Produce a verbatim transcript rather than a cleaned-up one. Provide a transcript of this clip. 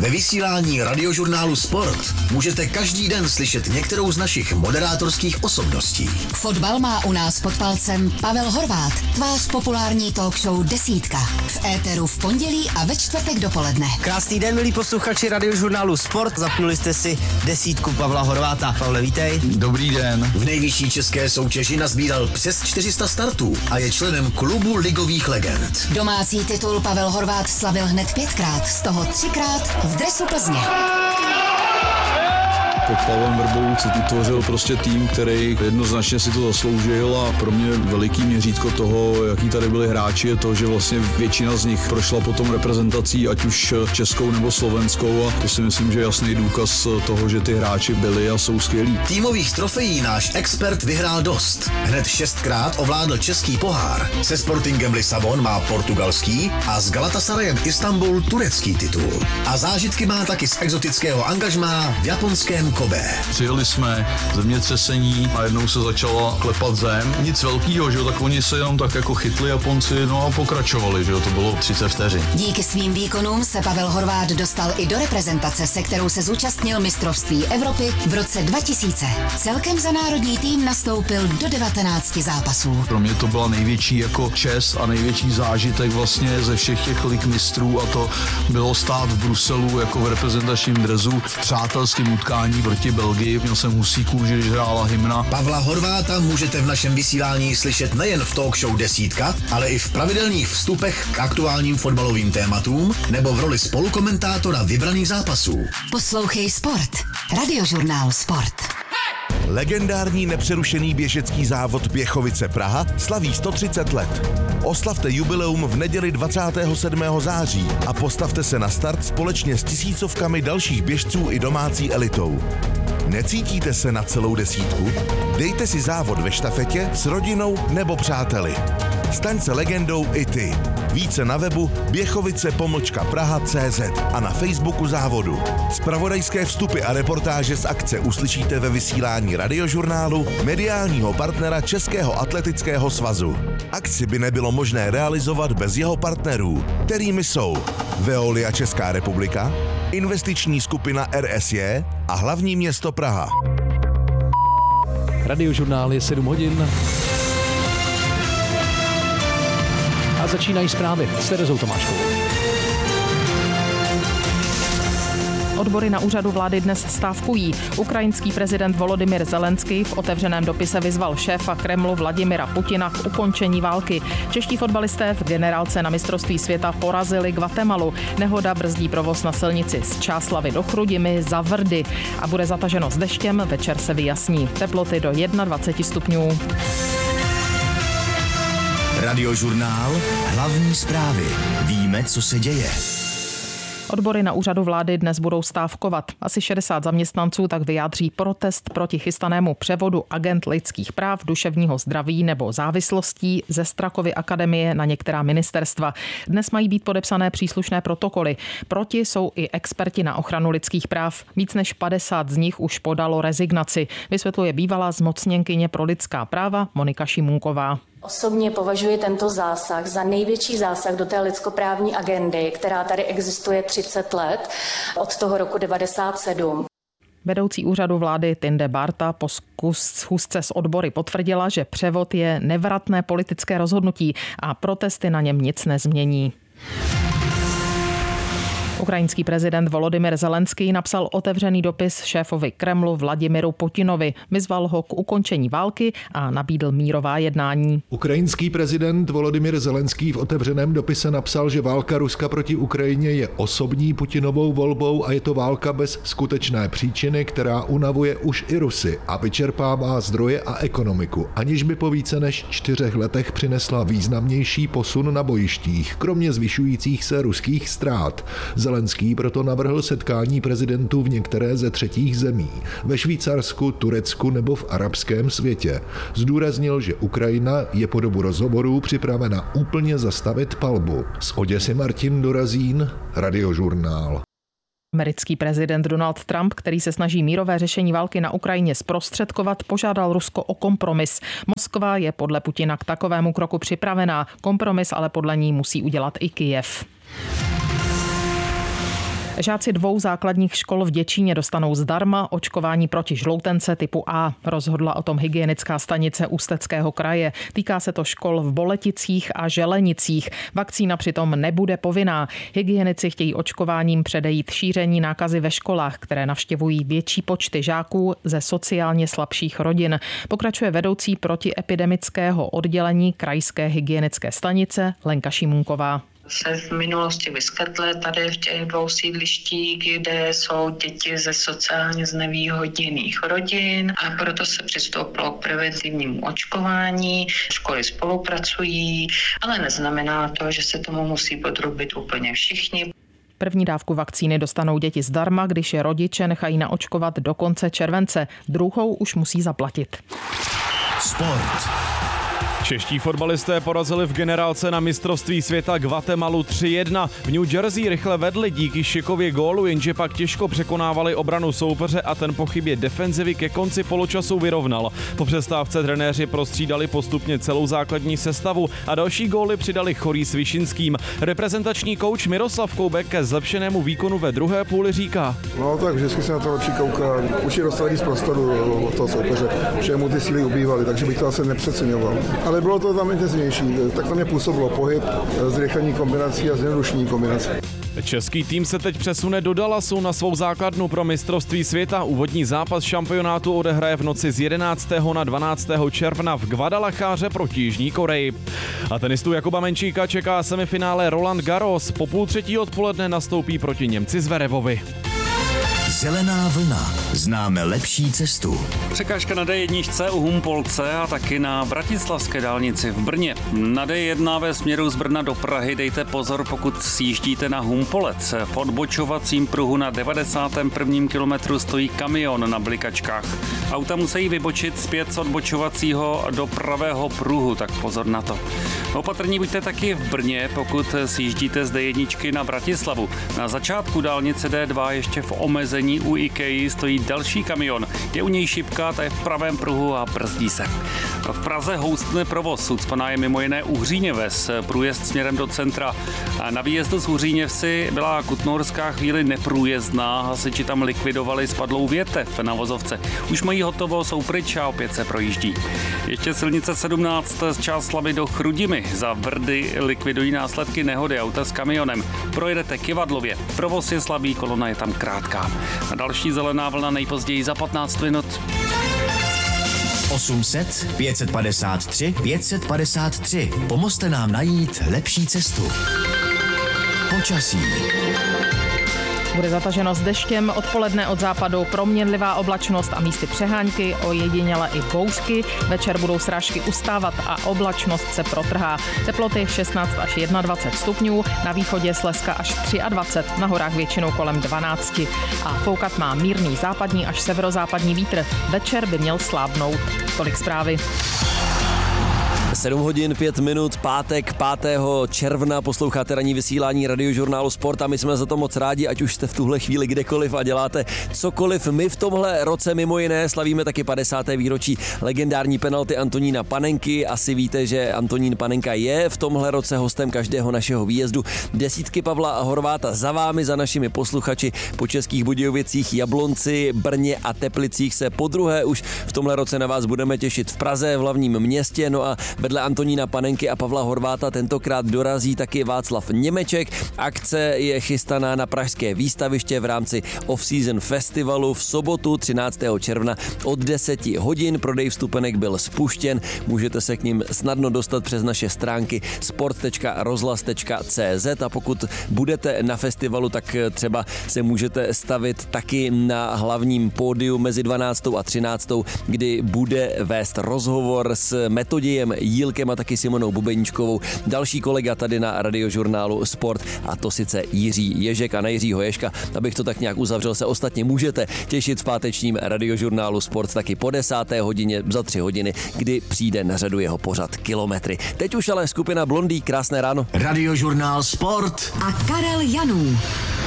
Ve vysílání radiožurnálu Sport můžete každý den slyšet některou z našich moderátorských osobností. Fotbal má u nás pod palcem Pavel Horváth, tvář populární talk show Desítka. V éteru v pondělí a ve čtvrtek dopoledne. Krásný den, milí posluchači radiožurnálu Sport. Zapnuli jste si Desítku Pavla Horváta. Pavle, vítej. Dobrý den. V nejvyšší české soutěži nazbíral přes čtyři sta startů a je členem klubu ligových legend. Domácí titul Pavel Horváth slavil hned pětkrát, z toho třikrát v dresu Plzně. Pod Pavlem Vrbou se utvořil prostě tým, který jednoznačně si to zasloužil a pro mě veliký měřítko toho, jaký tady byli hráči, je to, že vlastně většina z nich prošla potom reprezentací, ať už českou nebo slovenskou, a to si myslím, že je jasný důkaz toho, že ty hráči byli a jsou skvělí. Týmových trofejí náš expert vyhrál dost. Hned šestkrát ovládl český pohár. Se Sportingem Lisabon má portugalský a s Galatasarayem Istanbul turecký titul. A zážitky má taky z exotického angažmá v japonském Kobe. Přijeli jsme, zemětřesení, a jednou se začala klepat zem. Nic velkýho, že jo, tak oni se jenom tak jako chytli Japonci, no a pokračovali, že jo, to bylo třicet vteřin. Díky svým výkonům se Pavel Horváth dostal i do reprezentace, se kterou se zúčastnil mistrovství Evropy v roce dva tisíce. Celkem za národní tým nastoupil do devatenácti zápasů. Pro mě to byla největší jako čest a největší zážitek vlastně ze všech těch lig mistrů, a to bylo stát v Bruselu jako v reprezentačním dresu v přátelském utkání proti Belgii. Měl jsem husí kůži, když hrála hymna. Pavla Horváta můžete v našem vysílání slyšet nejen v talk show Desítka, ale i v pravidelných vstupech k aktuálním fotbalovým tématům nebo v roli spolukomentátora vybraných zápasů. Poslouchej Sport. Radiožurnál Sport. Legendární nepřerušený běžecký závod Běchovice Praha slaví sto třicet let. Oslavte jubileum v neděli dvacátého sedmého září a postavte se na start společně s tisícovkami dalších běžců i domácí elitou. Necítíte se na celou desítku? Dejte si závod ve štafetě s rodinou nebo přáteli. Staň se legendou i ty. Více na webu běchovice pomlčka praha tečka cé zet a na Facebooku závodu. Zpravodajské vstupy a reportáže z akce uslyšíte ve vysílání radiožurnálu, mediálního partnera Českého atletického svazu. Akci by nebylo možné realizovat bez jeho partnerů, kterými jsou Veolia Česká republika, investiční skupina R S J a hlavní město Praha. Radiožurnál je sedm hodin. A začínají zprávy s Terezou Tomáškovou. Odbory na úřadu vlády dnes stávkují. Ukrajinský prezident Volodymyr Zelenský v otevřeném dopise vyzval šéfa Kremlu Vladimira Putina k ukončení války. Čeští fotbalisté v generálce na mistrovství světa porazili Guatemalu. Nehoda brzdí provoz na silnici z Čáslavi do Chrudimi za Vrdy a bude zataženo s deštěm, večer se vyjasní. Teploty do dvacet jedna stupňů. Radiožurnál, hlavní zprávy. Víme, co se děje. Odbory na úřadu vlády dnes budou stávkovat. Asi šedesát zaměstnanců tak vyjádří protest proti chystanému převodu agent lidských práv, duševního zdraví nebo závislostí ze Strakovy akademie na některá ministerstva. Dnes mají být podepsané příslušné protokoly. Proti jsou i experti na ochranu lidských práv. Víc než padesát z nich už podalo rezignaci, vysvětluje bývalá zmocněnkyně pro lidská práva Monika Šimůnková. Osobně považuji tento zásah za největší zásah do té lidskoprávní agendy, která tady existuje třicet let, od toho roku devadesát sedm. Vedoucí úřadu vlády Tinde Barta po schůzce s odbory potvrdila, že převod je nevratné politické rozhodnutí a protesty na něm nic nezmění. Ukrajinský prezident Volodymyr Zelenský napsal otevřený dopis šéfovi Kremlu Vladimiru Putinovi. Vyzval ho k ukončení války a nabídl mírová jednání. Ukrajinský prezident Volodymyr Zelenský v otevřeném dopise napsal, že válka Ruska proti Ukrajině je osobní Putinovou volbou a je to válka bez skutečné příčiny, která unavuje už i Rusy a vyčerpává zdroje a ekonomiku, aniž by po více než čtyřech letech přinesla významnější posun na bojištích, kromě zvyšujících se ruských ztrát. Zelenský proto navrhl setkání prezidentů v některé ze třetích zemí, ve Švýcarsku, Turecku nebo v arabském světě. Zdůraznil, že Ukrajina je po dobu rozhovorů připravena úplně zastavit palbu. Z Oděsy Martin Dorazín, Radiožurnál. Americký prezident Donald Trump, který se snaží mírové řešení války na Ukrajině zprostředkovat, požádal Rusko o kompromis. Moskva je podle Putina k takovému kroku připravená. Kompromis ale podle ní musí udělat i Kyjev. Žáci dvou základních škol v Děčíně dostanou zdarma očkování proti žloutence typu A. Rozhodla o tom hygienická stanice Ústeckého kraje. Týká se to škol v Boleticích a Želenicích. Vakcína přitom nebude povinná. Hygienici chtějí očkováním předejít šíření nákazy ve školách, které navštěvují větší počty žáků ze sociálně slabších rodin. Pokračuje vedoucí protiepidemického oddělení krajské hygienické stanice Lenka Šimunková. Se v minulosti vyskytly tady v těch dvou sídlištích, kde jsou děti ze sociálně znevýhodněných rodin a proto se přistoupilo k preventivnímu očkování. Školy spolupracují, ale neznamená to, že se tomu musí podrobit úplně všichni. První dávku vakcíny dostanou děti zdarma, když je rodiče nechají naočkovat do konce července. Druhou už musí zaplatit. Sport. Čeští fotbalisté porazili v generálce na mistrovství světa Guatemalu tři jedna. V New Jersey rychle vedli díky šikově gólu, jenže pak těžko překonávali obranu soupeře a ten po chybě defenzivy ke konci poločasu vyrovnal. Po přestávce trenéři prostřídali postupně celou základní sestavu a další góly přidali Chorý s Vyšinským. Reprezentační kouč Miroslav Koubek ke zlepšenému výkonu ve druhé půli říká. No tak vždycky se na to lepší kouká. Už je dostali z prostoru od toho soupeře, že mu ty síly ubývaly, takže bych to asi nepřeceňoval. Ale bylo to tam intenzivnější, tak tam je působilo pohyb, zrychlení kombinací a zjednodušení kombinací. Český tým se teď přesune do Dallasu na svou základnu pro mistrovství světa. Úvodní zápas šampionátu odehraje v noci z jedenáctého na dvanáctého června v Guadalajáře proti Jižní Koreji. A tenistu Jakuba Menčíka čeká semifinále Roland Garros. Po půl třetí odpoledne nastoupí proti Němci Zverevovi. Zelená vlna. Známe lepší cestu. Překážka na D jedna u Humpolce a taky na Bratislavské dálnici v Brně. Na D jedna ve směru z Brna do Prahy dejte pozor, pokud sjíždíte na Humpolec. V odbočovacím pruhu na devadesátém prvním kilometru stojí kamion na blikačkách. Auta musí vybočit zpět z odbočovacího do pravého pruhu, tak pozor na to. Opatrní buďte taky v Brně, pokud sjíždíte z D jedna na Bratislavu. Na začátku dálnice D dva ještě v omezení u IKEA stojí další kamion. Je u něj šipka, ta je v pravém pruhu a brzdí se. V Praze houstne provoz. Ucpaná je mimo jiné u Hříněves, průjezd směrem do centra. A na výjezdu z Hříněvsi byla Kutnohorská chvíli neprůjezdná. Hasiči tam likvidovali spadlou větev na vozovce. Už mají hotovo, jsou pryč a opět se projíždí. Ještě silnice sedmnáct z Čáslavi do Chrudimi. Za Brdy likvidují následky nehody auta s kamionem. Projedete Kivadlově. Provoz je slabý, kolona je tam krátká. A další zelená vlna nejpozději za patnáct minut. osm set, pět set padesát tři, pět set padesát tři. Pomozte nám najít lepší cestu. Počasí. Bude zataženo s deštěm, odpoledne od západu proměnlivá oblačnost a místy přehánky, ojediněle i bouřky. Večer budou srážky ustávat a oblačnost se protrhá. Teploty šestnáct až dvacet jedna stupňů, na východě Slezska až dvacet tři, na horách většinou kolem dvanáct. A foukat má mírný západní až severozápadní vítr. Večer by měl slábnout. Tolik zprávy. sedm hodin pět minut, pátek pátého června, posloucháte ranní vysílání Radiožurnálu Sport a my jsme za to moc rádi, ať už jste v tuhle chvíli kdekoliv a děláte cokoliv. My v tomhle roce mimo jiné slavíme taky padesáté výročí legendární penalty Antonína Panenky. Asi víte, že Antonín Panenka je v tomhle roce hostem každého našeho výjezdu. Desítky Pavla Horváta za vámi, za našimi posluchači po Českých Budějovicích, Jablonci, Brně a Teplicích se podruhé už v tomhle roce na vás budeme těšit v Praze, v hlavním městě. No a vedle Antonína Panenky a Pavla Horváta tentokrát dorazí taky Václav Němeček. Akce je chystaná na pražské výstaviště v rámci Off-Season Festivalu v sobotu třináctého června od deset hodin. Prodej vstupenek byl spuštěn. Můžete se k ním snadno dostat přes naše stránky sport tečka rozhlas tečka cé zet a pokud budete na festivalu, tak třeba se můžete stavit taky na hlavním pódiu mezi dvanáctou a třináctou, kdy bude vést rozhovor s Metodějem Jílkem a taky Simonou Bubeníčkovou. Další kolega tady na Radiožurnálu Sport, a to sice Jiří Ježek, a na Jiřího Ježka, abych to tak nějak uzavřel, se ostatně můžete těšit v pátečním Radiožurnálu Sport taky po desáté hodině za tři hodiny, kdy přijde na řadu jeho pořad Kilometry. Teď už ale skupina Blondý, krásné ráno. Radiožurnál Sport a Karel Janů.